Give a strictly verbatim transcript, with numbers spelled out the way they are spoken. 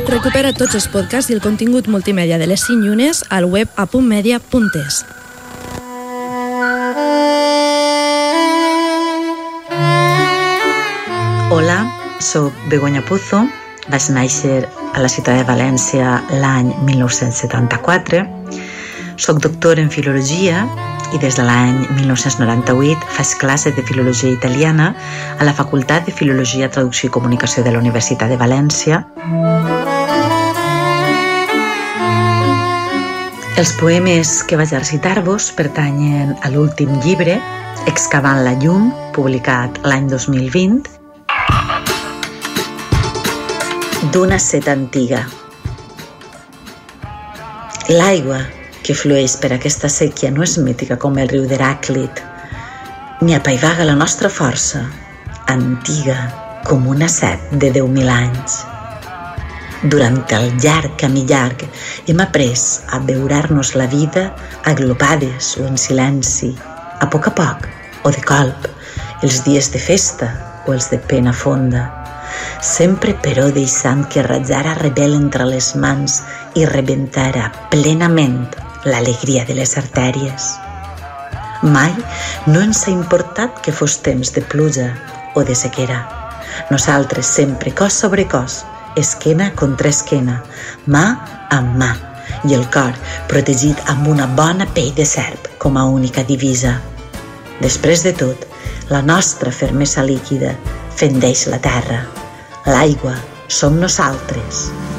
Recupera tots els podcasts i el contingut multimèdia de les cinc llunes al web a punt media punt es. Hola, soc Begoña Pozo. Vaig néixer a la ciutat de València l'any mil nou-cents setanta-quatre. Soc doctor en filologia i des de l'any mil nou-cents noranta-vuit faig classes de filologia italiana a la Facultat de Filologia, Traducció i Comunicació de la Universitat de València. Els poemes que vaig a recitar-vos pertanyen a l'últim llibre, Excavant la llum, publicat l'any dos mil vint, d'una seta antiga. L'aigua que flueix per aquesta sèquia no és mítica com el riu d'Heràclit, ni apaivaga la nostra força, antiga com una set de deu mil anys. Durant el llarg camí llarg hem après a beurar-nos la vida aglopades o en silenci, a poc a poc o de colp, els dies de festa o els de pena fonda, sempre però deixant que ratllara rebel entre les mans i rebentara plenament l'alegria de les artèries. Mai no ens ha importat que fos temps de pluja o de sequera. Nosaltres sempre, cos sobre cos, esquena contra esquena, mà amb mà, i el cor protegit amb una bona pell de serp com a única divisa. Després de tot, la nostra fermesa líquida fendeix la terra. L'aigua som nosaltres.